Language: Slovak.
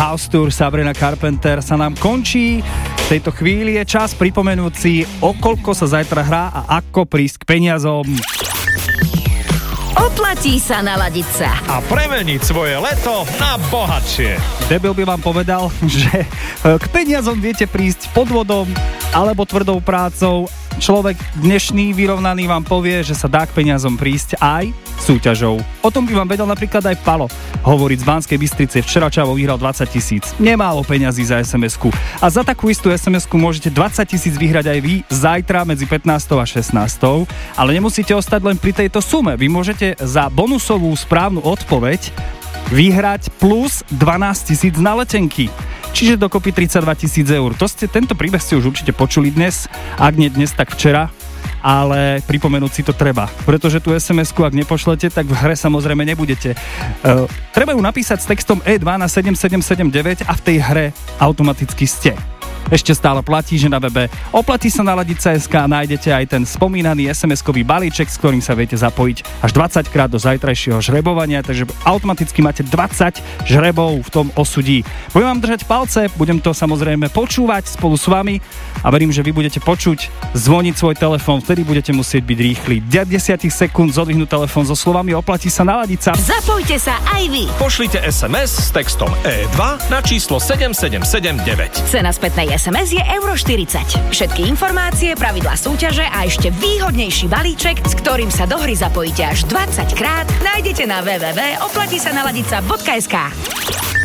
House Tour Sabrina Carpenter sa nám končí. V tejto chvíli je čas pripomenúť si, o koľko sa zajtra hrá a ako prísť k peniazom. Oplatí sa naladiť sa a premeniť svoje leto na bohatšie. Debil by vám povedal, že k peniazom viete prísť podvodom alebo tvrdou prácou. Človek dnešný vyrovnaný vám povie, že sa dá k peniazom prísť aj súťažou. O tom by vám vedel napríklad aj Palo hovoriť z Banskej Bystrice. Včera Čavo vyhral 20 000. Nemálo peňazí za SMS-ku. A za takú istú SMS-ku môžete 20 000 vyhrať aj vy zajtra medzi 15. a 16. Ale nemusíte ostať len pri tejto sume. Vy môžete za bonusovú správnu odpoveď vyhrať plus 12 000 na letenky. Čiže dokopy 32 000 eur. Tento príbeh ste už určite počuli dnes, ak nie dnes, tak včera, ale pripomenúť si to treba, pretože tú SMS-ku, ak nepošlete, tak v hre samozrejme nebudete. Treba ju napísať s textom E2 na 7779 a v tej hre automaticky ste. Ešte stále platí, že na webe oplatí sa naladiť sa.sk nájdete aj ten spomínaný SMS-kový balíček, s ktorým sa viete zapojiť až 20 krát do zajtrajšieho žrebovania, takže automaticky máte 20 žrebov v tom osudí. Budem vám držať palce, budem to samozrejme počúvať spolu s vami a verím, že vy budete počuť zvoniť svoj telefón, vtedy budete musieť byť rýchli. 10 sekúnd zodvihnúť telefón so slovami oplatí sa naladiť sa. Zapojte sa aj vy. Pošlite SMS s textom E2 na číslo 7779. Cena spätnej SMS je €40. Všetky informácie, pravidlá súťaže a ešte výhodnejší balíček, s ktorým sa do hry zapojíte až 20 krát, nájdete na www.oplatisanaladica.sk.